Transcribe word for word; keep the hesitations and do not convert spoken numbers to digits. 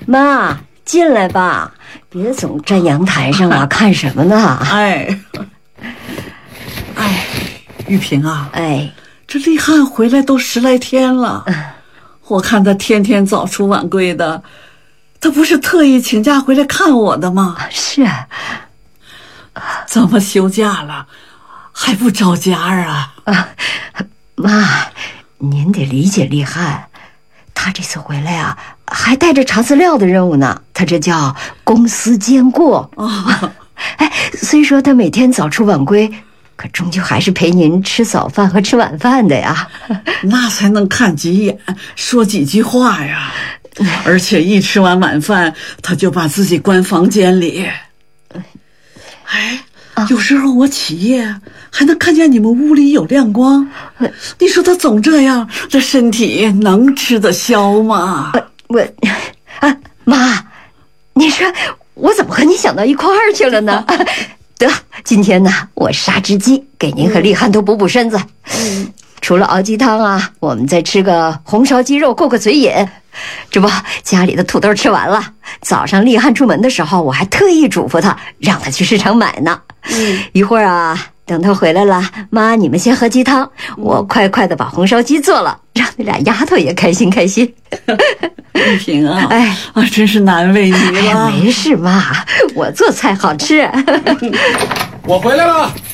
妈，进来吧，别总站阳台上啊，看什么呢？ 哎，哎，玉萍啊， 哎， 这丽汉回来都十来天了，我看他天天早出晚归的，他不是特意请假回来看我的吗？ 是啊， 怎么休假了还不着家啊？ 啊，妈，您得理解丽汉，他这次回来啊，还带着查资料的任务呢，他这叫公私兼顾。 哦， 哎，虽说他每天早出晚归，可终究还是陪您吃早饭和吃晚饭的呀。 那才能看几眼，说几句话呀。而且一吃完晚饭，他就把自己关房间里。哎，有时候我起夜还能看见你们屋里有亮光。你说他总这样，这身体能吃得消吗？ 我，啊，妈，你说我怎么和你想到一块儿去了呢？得，今天呢，我杀只鸡，给您和丽汉都补补身子。嗯，除了熬鸡汤啊，我们再吃个红烧鸡肉过过嘴瘾。这不，家里的土豆吃完了，早上丽汉出门的时候，我还特意嘱咐他，让他去市场买呢。嗯，一会儿啊，等他回来了，妈，你们先喝鸡汤，我快快的把红烧鸡做了，让那俩丫头也开心开心。 玉萍啊， 哎啊，真是难为你了。 哎，没事，妈，我做菜好吃。 我回来了。